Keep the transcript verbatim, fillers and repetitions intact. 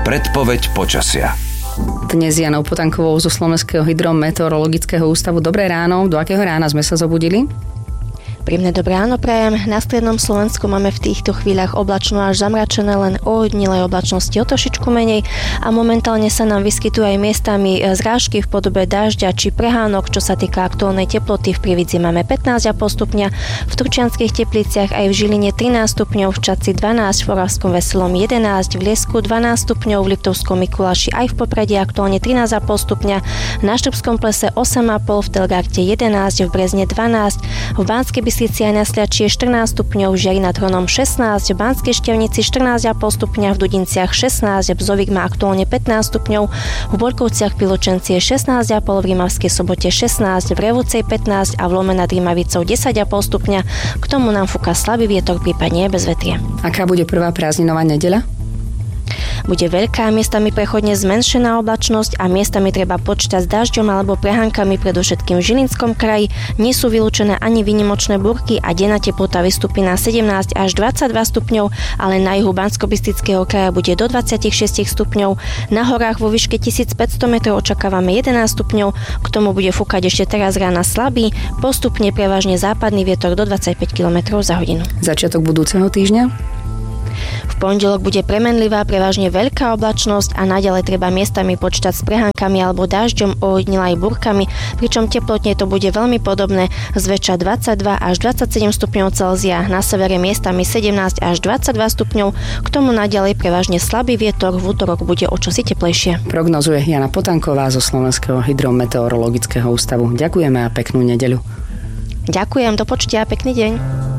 Predpoveď počasia. Dnes je Janou Potankovou zo Slovenského hydrometeorologického ústavu. Dobré ráno. Do akého rána sme sa zobudili? Príjemné dobré ráno prajem. Na strednom Slovensku máme v týchto chvíľach oblačno až zamračené, len ojedinelej oblačnosti o trošičku menej a momentálne sa nám vyskytujú aj miestami zrážky v podobe dažďa či prehánok. Čo sa týka aktuálnej teploty, v Prievidzi máme pätnásť celá päť stupňa, v Turčianskych Tepliciach aj v Žiline trinásť stupňov, v Čadci dvanásť, v Oravskom Veselom jedenásť, v Liesku dvanásť stupňov, v Liptovskom Mikuláši aj v Popradí aktuálne trinásť celá päť stupňa, na Štrbskom Plese osem celá päť, v Telgarte jedenásť, v Brezne dvanásť, v Banskej Bystrici aj na Sliači je štrnásť stupňov, v Žiari nad Hronom šestnásť, v Banskej Štiavnici štrnásť celá päť stupňa, v Dudinciach šestnásť, Bzovík má aktuálne pätnásť stupňov, v Borkovciach pri Lučenci je šestnásť celá päť, v Rímavskej Sobote šestnásť, v Revúcej pätnásť a v Lome nad Rímavicou desať celá päť stupňa. K tomu nám fúka slabý vietor, prípadne bez vetrie. Aká bude prvá prázdninová nedeľa? Bude veľká, miestami prechodne zmenšená oblačnosť a miestami treba počítať s dažďom alebo prehánkami, predovšetkým v Žilinskom kraji. Nie sú vylúčené ani výnimočné búrky a denná teplota vystúpi na sedemnásť až dvadsaťdva stupňov, ale na juhu Banskobystrického kraja bude do dvadsaťšesť stupňov. Na horách vo výške tisícpäťsto metrov očakávame jedenásť stupňov, k tomu bude fúkať ešte teraz rána slabý, postupne prevažne západný vietor do dvadsaťpäť kilometrov za hodinu. Začiatok budúceho týždňa? V pondelok bude premenlivá, prevažne veľká oblačnosť a naďalej treba miestami počítať s prehánkami alebo dažďom, ojedinele aj búrkami, pričom teplotne to bude veľmi podobné, zväčša dvadsaťdva až dvadsaťsedem stupňov Celzia, na severe miestami sedemnásť až dvadsaťdva stupňov, k tomu naďalej prevažne slabý vietor, v útorok bude o čosi teplejšie. Prognozuje Jana Potanková zo Slovenského hydrometeorologického ústavu. Ďakujeme a peknú nedeľu. Ďakujem, do počutia a pekný deň.